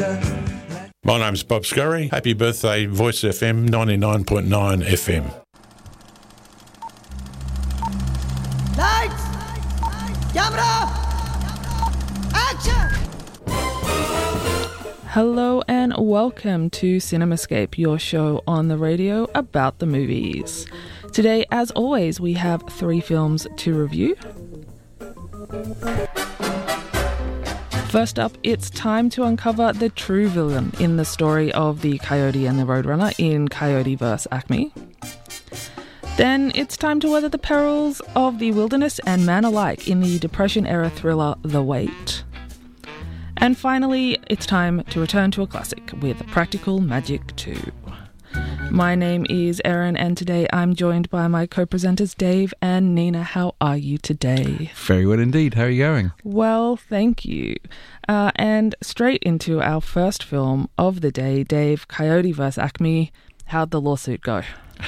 My name's Bob Scurry. Happy birthday, Voice FM 99.9 FM. Lights! Camera! Action! Hello and welcome to CinemaScape, your show on the radio about the movies. Today, as always, we have 3 films to review. First up, it's time to uncover the true villain in the story of the Coyote and the Roadrunner in Coyote vs. Acme. Then it's time to weather the perils of the wilderness and man alike in the Depression-era thriller The Wait. And finally, it's time to return to a classic with Practical Magic 2. My name is Erin, and today I'm joined by my co-presenters Dave and Nina. How are you today? Very well indeed. How are you going? Well, thank you. And straight into our first film of the day, Dave, Coyote vs. Acme. How'd the lawsuit go?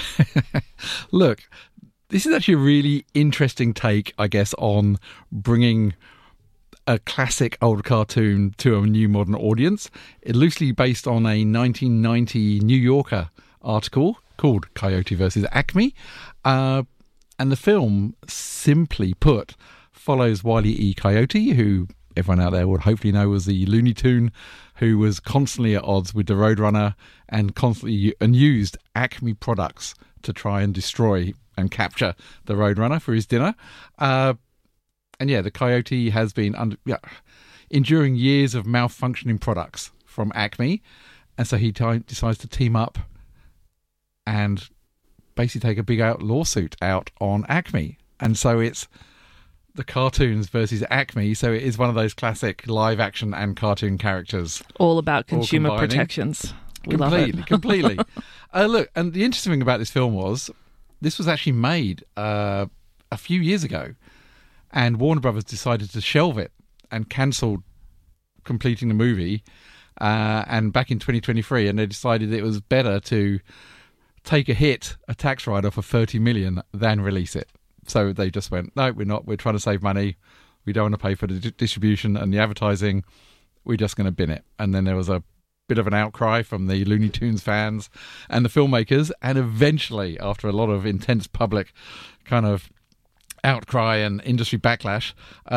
Look, this is actually a really interesting take, I guess, on bringing a classic old cartoon to a new modern audience. It's loosely based on a 1990 New Yorker article called Coyote vs. Acme. And the film, simply put, follows Wile E. Coyote, who everyone out there would hopefully know was the Looney Tune, who was constantly at odds with the Roadrunner and constantly used Acme products to try and destroy and capture the Roadrunner for his dinner. And yeah, the Coyote has been enduring years of malfunctioning products from Acme. And so he decides to team up and basically take a big lawsuit out on Acme. And so it's the cartoons versus Acme. So it is one of those classic live action and cartoon characters. All about consumer protections. We love it. Completely. Look, and the interesting thing about this film was this was actually made a few years ago. And Warner Brothers decided to shelve it and cancelled completing the movie. And back in 2023, and they decided it was better to take a tax write-off of $30 million than release it. So they just went, no, we're not. We're trying to save money. We don't want to pay for the distribution and the advertising. We're just going to bin it. And then there was a bit of an outcry from the Looney Tunes fans and the filmmakers. And eventually, after a lot of intense public kind of outcry and industry backlash,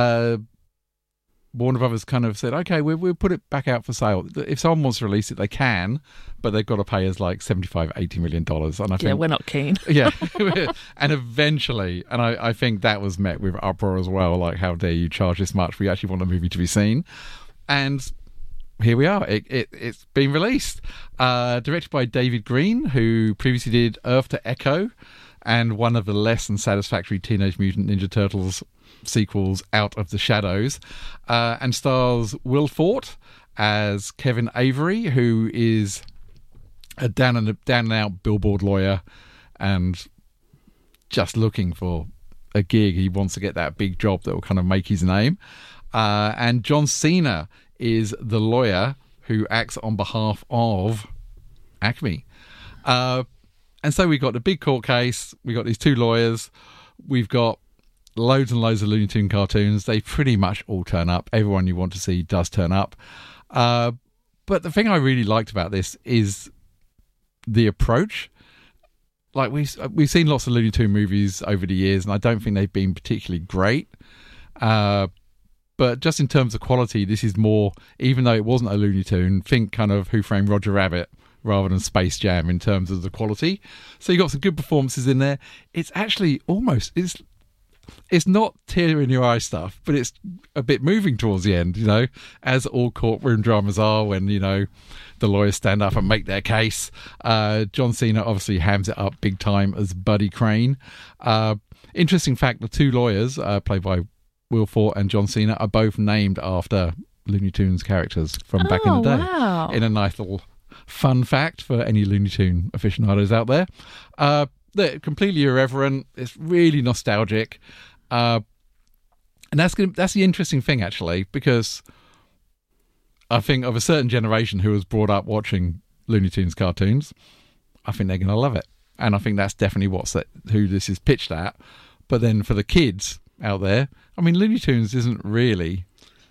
Warner Brothers kind of said, okay, we'll put it back out for sale. If someone wants to release it, they can, but they've got to pay us like $75-80 million. And I think, we're not keen. Yeah. And eventually, and I think that was met with uproar as well, like, how dare you charge this much? We actually want the movie to be seen. And here we are. It's been released. Directed by David Green, who previously did Earth to Echo and one of the less than satisfactory Teenage Mutant Ninja Turtles sequels, Out of the Shadows, and stars Will Forte as Kevin Avery, who is a down and out billboard lawyer and just looking for a gig. He wants to get that big job that will kind of make his name. And John Cena is the lawyer who acts on behalf of Acme. And so we've got the big court case. We've got these 2 lawyers. We've got loads and loads of Looney Tune cartoons. They pretty much all turn up. Everyone you want to see does turn up. But the thing I really liked about this is the approach. Like, we've seen lots of Looney Tune movies over the years, and I don't think they've been particularly great. But just in terms of quality, this is more, even though it wasn't a Looney Tune, think kind of Who Framed Roger Rabbit rather than Space Jam in terms of the quality. So you got some good performances in there. It's actually it's not tear in your eye stuff, but it's a bit moving towards the end, as all courtroom dramas are when, the lawyers stand up and make their case. John Cena obviously hams it up big time as Buddy Crane. Interesting fact, the 2 lawyers, played by Will Forte and John Cena, are both named after Looney Tunes characters from back in the day. Wow. In a nice little fun fact for any Looney Tune aficionados out there. They're completely irreverent. It's really nostalgic. And that's the interesting thing, actually, because I think of a certain generation who was brought up watching Looney Tunes cartoons. I think they're going to love it. And I think that's definitely who this is pitched at. But then for the kids out there, I mean, Looney Tunes isn't really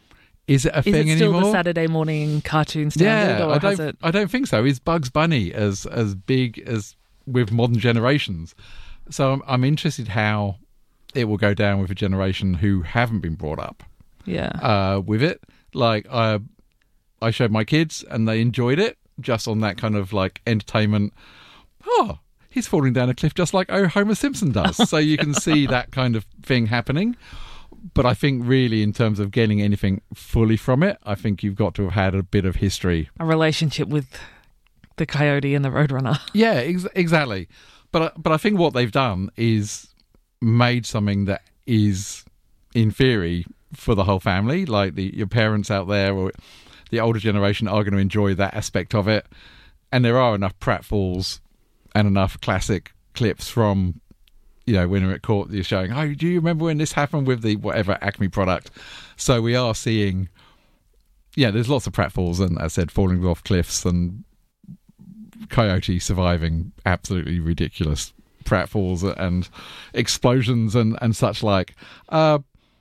Is it a Is thing it still anymore? the Saturday morning cartoon standard, or has it? I don't think so. Is Bugs Bunny as big as with modern generations? So I'm interested how it will go down with a generation who haven't been brought up with it. Like I showed my kids and they enjoyed it just on that kind of like entertainment. Oh, he's falling down a cliff just like Homer Simpson does. So you can see that kind of thing happening. But I think really in terms of getting anything fully from it, I think you've got to have had a bit of history. A relationship with the Coyote and the Roadrunner. Yeah, exactly. But I think what they've done is made something that is, in theory, for the whole family. Like your parents out there or the older generation are going to enjoy that aspect of it. And there are enough pratfalls and enough classic clips from, when we're at court, you're showing, oh, do you remember when this happened with the whatever Acme product? So we are seeing, there's lots of pratfalls and, as I said, falling off cliffs and Coyote surviving absolutely ridiculous pratfalls and explosions and such like. So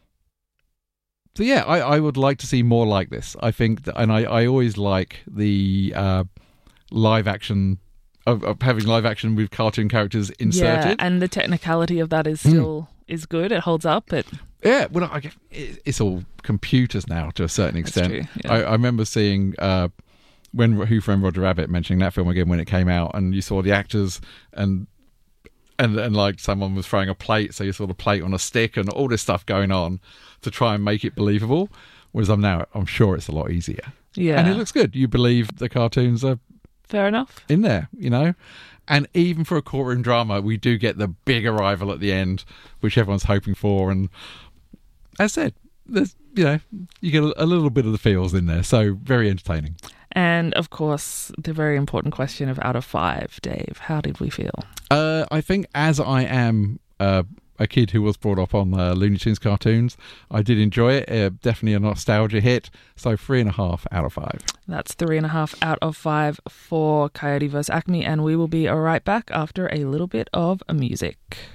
I would like to see more like this. I think, and I always like the live action of having live action with cartoon characters inserted. Yeah, and the technicality of that is still is good. It holds up. Well, I guess it's all computers now to a certain extent. That's true, yeah. I remember seeing when Who Framed Roger Rabbit, mentioning that film again when it came out, and you saw the actors and like someone was throwing a plate, so you saw the plate on a stick and all this stuff going on to try and make it believable. Whereas I'm sure it's a lot easier. Yeah, and it looks good. You believe the cartoons are fair enough in there, And even for a courtroom drama, we do get the big arrival at the end, which everyone's hoping for. And as I said, there's you get a little bit of the feels in there, so very entertaining. And of course, the very important question of out of 5, Dave, how did we feel? I think as I am a kid who was brought up on Looney Tunes cartoons, I did enjoy it. Definitely a nostalgia hit. So 3.5 out of 5. That's 3.5 out of 5 for Coyote vs. Acme, and we will be right back after a little bit of music.